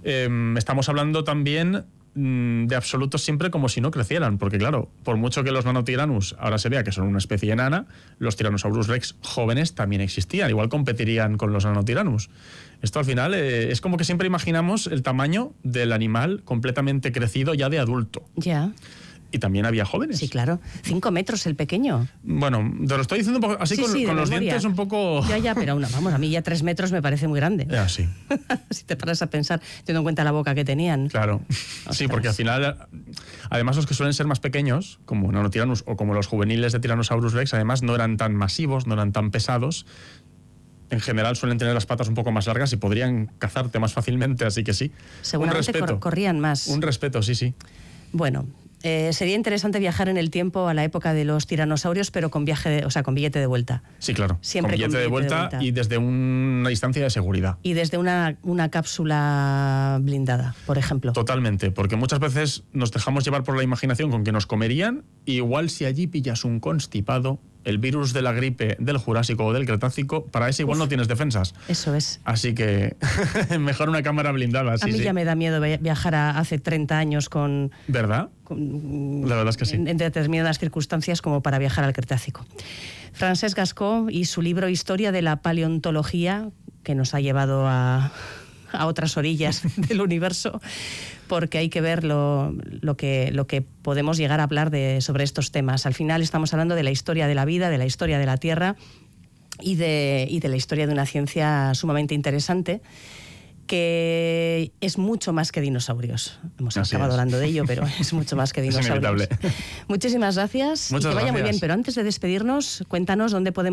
Estamos hablando también de absolutos siempre como si no crecieran, porque claro, por mucho que los Nanotyranus ahora se vea que son una especie enana, los Tyrannosaurus Rex jóvenes también existían, igual competirían con los Nanotyranus. Esto al final es como que siempre imaginamos el tamaño del animal completamente crecido ya de adulto. Ya. Y también había jóvenes. Sí, claro. 5 metros el pequeño. Bueno, te lo estoy diciendo un poco, así con los dientes un poco... Ya, pero vamos, a mí ya 3 metros me parece muy grande. Ya, sí. Si te paras a pensar, teniendo en cuenta la boca que tenían. Claro. Ostras. Sí, porque al final, además los que suelen ser más pequeños, como Nanotyranus o como los juveniles de Tyrannosaurus Rex, además no eran tan masivos, no eran tan pesados. En general suelen tener las patas un poco más largas y podrían cazarte más fácilmente, así que sí. Seguramente corrían más. Un respeto, sí. Bueno, sería interesante viajar en el tiempo a la época de los tiranosaurios, pero con con billete de vuelta. Sí, claro. Siempre con billete de vuelta y desde una distancia de seguridad. Y desde una cápsula blindada, por ejemplo. Totalmente, porque muchas veces nos dejamos llevar por la imaginación con que nos comerían, y igual si allí pillas un constipado, el virus de la gripe del Jurásico o del Cretácico, para ese igual no tienes defensas. Eso es. Así que mejor una cámara blindada. A mí ya me da miedo viajar hace 30 años con... ¿Verdad? La verdad es que sí. En determinadas circunstancias como para viajar al Cretácico. Francesc Gascó y su libro Historia de la Paleontología, que nos ha llevado a otras orillas del universo, porque hay que ver lo que podemos llegar a hablar sobre estos temas. Al final estamos hablando de la historia de la vida, de la historia de la Tierra y de la historia de una ciencia sumamente interesante, que es mucho más que dinosaurios. Hemos acabado hablando de ello, pero es mucho más que dinosaurios. Es inevitable. Muchísimas gracias. Muchas y que vaya gracias. muy bien, pero antes de despedirnos, cuéntanos dónde podemos